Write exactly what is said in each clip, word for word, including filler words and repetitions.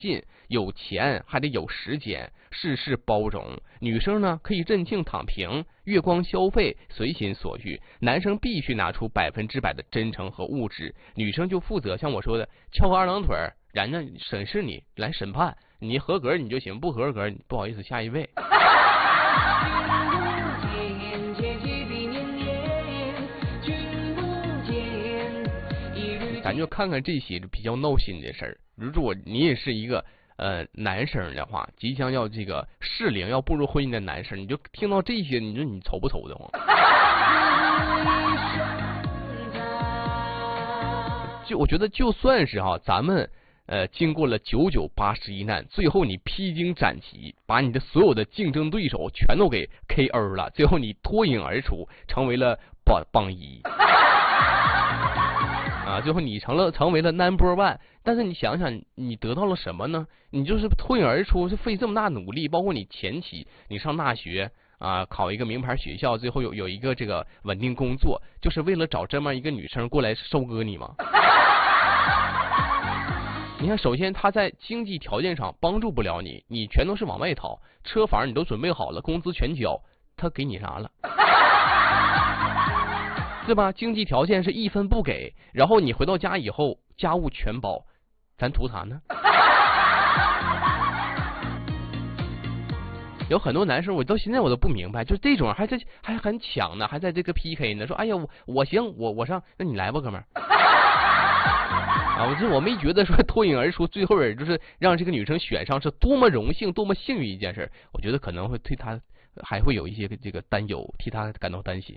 劲，有钱还得有时间，事事包容。女生呢可以任性躺平，月光消费，随心所欲。男生必须拿出百分之百的真诚和物质，女生就负责像我说的翘个二郎腿，然后审视你来审判，你合格你就行，不合格不好意思下一位。咱就看看这些比较闹心的事儿。如果你也是一个呃男生的话，即将要这个适龄要步入婚姻的男生，你就听到这些，你说你愁不愁的慌？就我觉得就算是哈，咱们呃经过了九九八十一难，最后你披荆斩棘，把你的所有的竞争对手全都给 K O 了，最后你脱颖而出，成为了榜榜一。啊，最后你成了成为了 number one， 但是你想想，你得到了什么呢？你就是脱颖而出，是费这么大努力，包括你前期你上大学啊，考一个名牌学校，最后有有一个这个稳定工作，就是为了找这么一个女生过来收割你吗？你看，首先他在经济条件上帮助不了你，你全都是往外掏，车房你都准备好了，工资全交，他给你啥了？对吧？经济条件是一分不给，然后你回到家以后家务全包，咱图啥呢？有很多男生，我到现在我都不明白，就这种还在还很抢呢，还在这个 P K 呢，说哎呀我我行，我我上，那你来吧，哥们儿。啊，我就我没觉得说脱颖而出，最后也就是让这个女生选上是多么荣幸、多么幸运一件事，我觉得可能会对她还会有一些这个担忧，替她感到担心。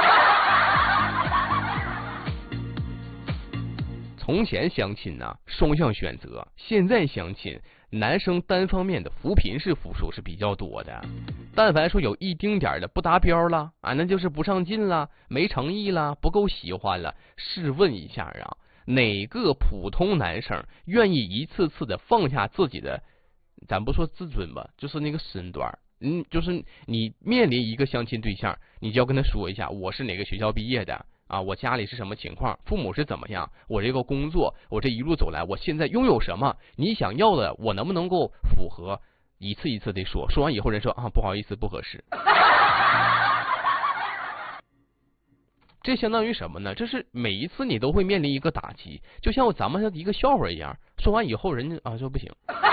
从前相亲呢、啊，双向选择；现在相亲，男生单方面的扶贫式付出是比较多的。但凡说有一丁点的不达标了啊，那就是不上进了，没诚意了，不够喜欢了。试问一下啊，哪个普通男生愿意一次次的放下自己的，咱不说自尊吧，就是那个身段。嗯，就是你面临一个相亲对象，你就要跟他说一下，我是哪个学校毕业的啊，我家里是什么情况，父母是怎么样，我这个工作，我这一路走来，我现在拥有什么，你想要的，我能不能够符合？一次一次的说，说完以后人说啊，不好意思，不合适。这相当于什么呢？这是每一次你都会面临一个打击，就像咱们一个笑话一样，说完以后人家啊说不行。